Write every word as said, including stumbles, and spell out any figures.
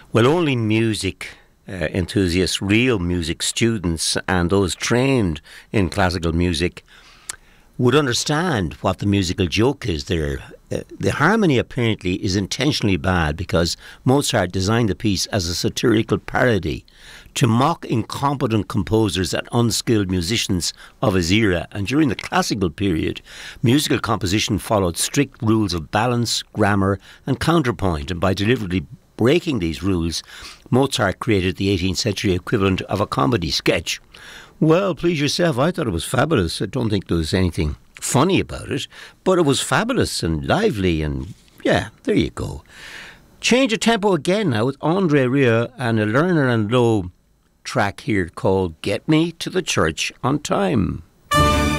Well, only music uh, enthusiasts, real music students, and those trained in classical music would understand what the musical joke is there. Uh, the harmony apparently is intentionally bad because Mozart designed the piece as a satirical parody to mock incompetent composers and unskilled musicians of his era. And during the classical period, musical composition followed strict rules of balance, grammar, and counterpoint. And by deliberately breaking these rules, Mozart created the eighteenth century equivalent of a comedy sketch. Well, please yourself, I thought it was fabulous. I don't think there was anything funny about it, but it was fabulous and lively, and yeah, there you go. Change of tempo again now with Andre Rieu and a Lerner and Loewe track here called Get Me to the Church on Time.